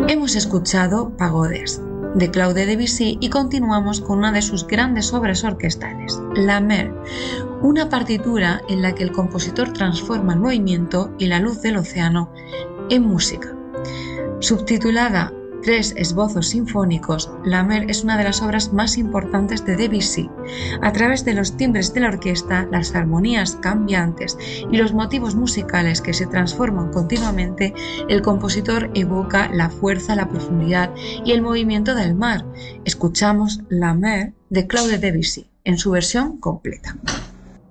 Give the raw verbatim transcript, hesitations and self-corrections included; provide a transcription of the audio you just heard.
Hemos escuchado Pagodes de Claude Debussy y continuamos con una de sus grandes obras orquestales, La Mer, una partitura en la que el compositor transforma el movimiento y la luz del océano en música. Subtitulada Tres esbozos sinfónicos, La Mer es una de las obras más importantes de Debussy. A través de los timbres de la orquesta, las armonías cambiantes y los motivos musicales que se transforman continuamente, el compositor evoca la fuerza, la profundidad y el movimiento del mar. Escuchamos La Mer de Claude Debussy en su versión completa.